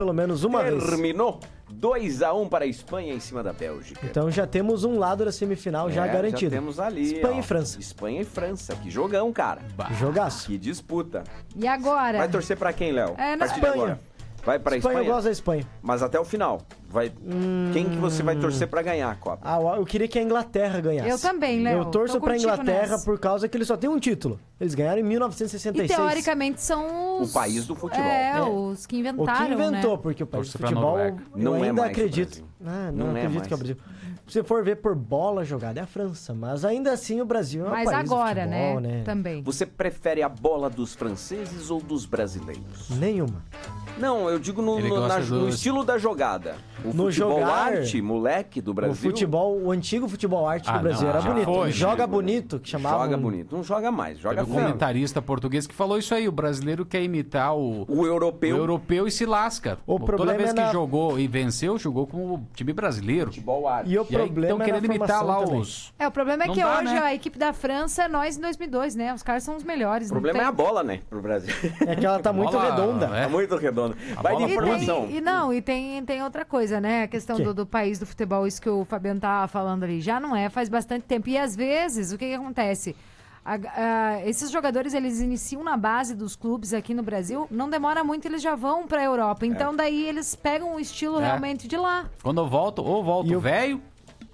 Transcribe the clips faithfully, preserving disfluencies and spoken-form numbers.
pelo menos uma Terminou. vez. Terminou dois a um para a Espanha em cima da Bélgica. Então já temos um lado da semifinal é, já garantido. Já temos ali, Espanha ó, e França. Espanha e França. Que jogão, cara. Que jogaço. Que disputa. E agora? Vai torcer pra quem, Léo? É, A na partir de Espanha. agora. Vai pra Espanha, Espanha? eu gosto da Espanha. Mas até o final. Vai... Hum... Quem que você vai torcer pra ganhar a Copa? Ah, eu queria que a Inglaterra ganhasse. Eu também, Léo. Eu torço Tô pra contigo Inglaterra nessa. por causa que eles só têm um título. Eles ganharam em mil novecentos e sessenta e E seis. teoricamente são os... O país do futebol. É, É. os que O inventaram, que inventou, né? porque o país do Torço pra futebol, Noruega. eu Não é ainda mais o acredito. Brasil. Ah, não, Não é acredito mais. que é o Brasil. Se você for ver por bola jogada, é a França. Mas ainda assim o Brasil é o Mas país agora, do futebol, né? né? Também. Você prefere a bola dos franceses ou dos brasileiros? Nenhuma. Não, eu digo no, Ele no, gosta na- dos- no estilo da jogada. O No futebol jogar, arte, moleque do Brasil. O futebol, o antigo futebol arte Ah, do Brasil não, era já bonito. foi, joga né? bonito, que chamava. Joga bonito. Não joga mais, joga Teve um feio. comentarista português que falou isso aí. O brasileiro quer imitar o, O europeu. o europeu e se lasca. O Toda problema vez é que na- jogou e venceu, jogou com o time brasileiro. Futebol arte. E o E aí problema estão é querendo na imitar lá formação também. os... É, o problema é Não que dá, hoje né? a equipe da França é nós em dois mil e dois, né? Os caras são os melhores. O problema é a bola, né? Pro Brasil. É que ela tá muito Bola, redonda. é. É muito redondo. A Vai de bola E, informação. tem, e não, e tem, tem outra coisa, né? A questão Que? do, do país do futebol, isso que o Fabiano tava falando ali, já não é, faz bastante tempo. E às vezes, o que, que acontece? A- a- esses jogadores, eles iniciam na base dos clubes aqui no Brasil, não demora muito, eles já vão pra Europa. Então daí eles pegam o estilo É. realmente de lá. Quando eu volto, ou volto E o- velho,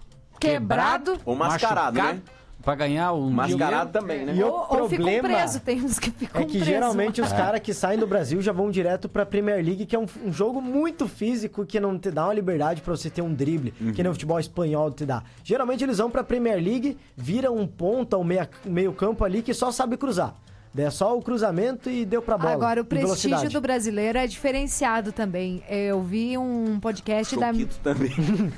Quebrado. Ou mascarado, machucado, né? Pra ganhar um Mascarado dinheiro. também, né? E o Ou, ou ficam problema presos, tem uns que ficam É que presos. geralmente os caras que saem do Brasil já vão direto pra Premier League, que é um, um jogo muito físico, que não te dá uma liberdade pra você ter um drible, que nem o futebol espanhol te dá. Geralmente eles vão pra Premier League, viram um ponta, um meia- um meio campo ali que só sabe cruzar. Daí é só o cruzamento e deu pra bola. Agora, o e prestígio velocidade. do brasileiro é diferenciado também. Eu vi um podcast da... Choquito também.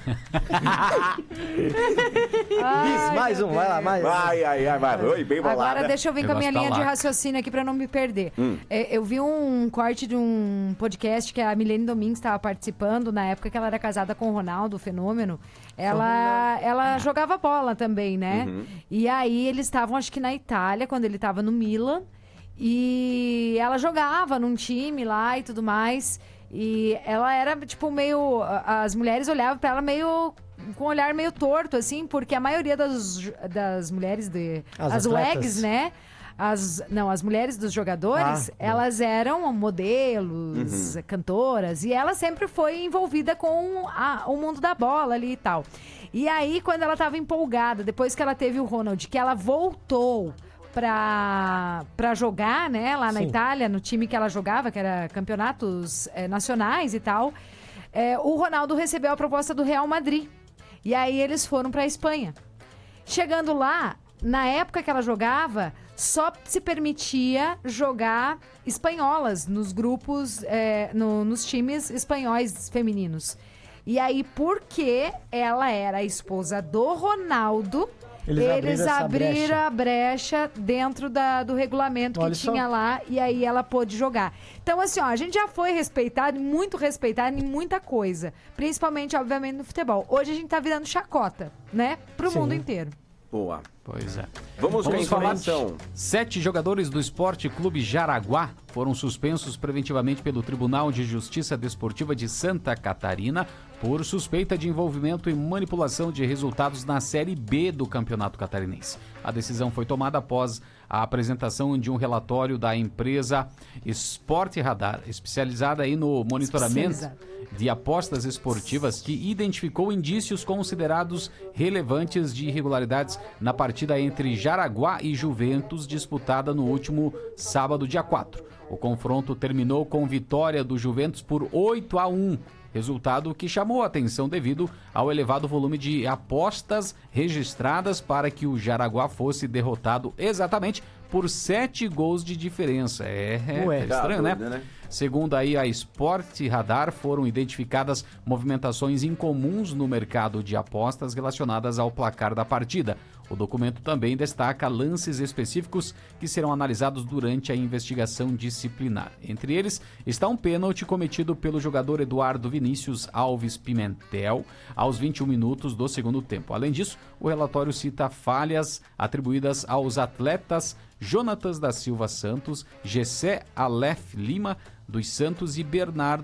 Isso, mais um, vai lá, mais um. Vai, ai, ai, vai. Oi, bem bolado. Agora deixa eu vir Eu com a minha gosto da linha de laca. raciocínio aqui pra não me perder. Hum. É, eu vi um corte de um podcast que a Milene Domingues estava participando, na época que ela era casada com o Ronaldo, o Fenômeno. Ela, ela jogava bola também, né? Uhum. E aí eles estavam, acho que na Itália, quando ele estava no Milan. E ela jogava num time lá e tudo mais. E ela era, tipo, meio... a- As mulheres olhavam pra ela meio... com um olhar meio torto, assim, porque a maioria das, das mulheres de... As As, atletas. legs, né? As, não, as mulheres dos jogadores, Ah, elas eram modelos, cantoras, e ela sempre foi envolvida com a- o mundo da bola ali e tal. E aí, quando ela tava empolgada, depois que ela teve o Ronald, que ela voltou pra, pra jogar, né, lá na Sim. Itália, no time que ela jogava, que era campeonatos eh, nacionais e tal, eh, o Ronaldo recebeu a proposta do Real Madrid. E aí eles foram pra Espanha. Chegando lá, na época que ela jogava, só se permitia jogar espanholas nos grupos, eh, no- nos times espanhóis femininos. E aí, porque ela era a esposa do Ronaldo, Eles eles, abriram essa abriram brecha. a brecha dentro da- do regulamento Olha que só. tinha lá, e aí ela pôde jogar. Então, assim, ó, a gente já foi respeitado, muito respeitado em muita coisa. Principalmente, obviamente, no futebol. Hoje a gente tá virando chacota, né? Pro Sim. mundo inteiro. Boa. Pois é. Vamos, com a Vamos falar. informação. Sete jogadores do Esporte Clube Jaraguá foram suspensos preventivamente pelo Tribunal de Justiça Desportiva de Santa Catarina por suspeita de envolvimento e manipulação de resultados na Série B do Campeonato Catarinense. A decisão foi tomada após a apresentação de um relatório da empresa Esporte Radar, especializada aí no monitoramento Especializada. de apostas esportivas, que identificou indícios considerados relevantes de irregularidades na partida entre Jaraguá e Juventus, disputada no último sábado, dia quatro. O confronto terminou com vitória do Juventus por oito a um, resultado que chamou a atenção devido ao elevado volume de apostas registradas para que o Jaraguá fosse derrotado exatamente por sete gols de diferença. É, é, Ué. é estranho, Tá né? doido, né? Segundo aí a Sport Radar, foram identificadas movimentações incomuns no mercado de apostas relacionadas ao placar da partida. O documento também destaca lances específicos que serão analisados durante a investigação disciplinar. Entre eles está um pênalti cometido pelo jogador Eduardo Vinícius Alves Pimentel aos vinte e um minutos do segundo tempo. Além disso, o relatório cita falhas atribuídas aos atletas Jonatas da Silva Santos, Gessé Aleph Lima dos Santos e Bernardo